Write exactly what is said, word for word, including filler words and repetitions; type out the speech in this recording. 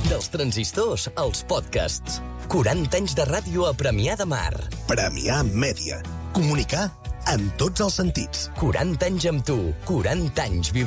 Dels transistors als podcasts. quaranta anys de ràdio a Premià de Mar. Premià Mèdia. Comunicar en tots els sentits. quaranta anys amb tu, quaranta anys vivent.